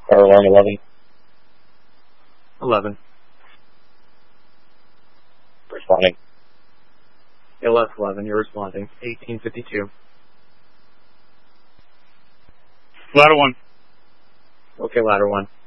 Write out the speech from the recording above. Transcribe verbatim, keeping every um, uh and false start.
Fire alarm eleven. eleven. Responding. A L S eleven, you're responding. eighteen fifty-two. Ladder one. Okay, ladder one.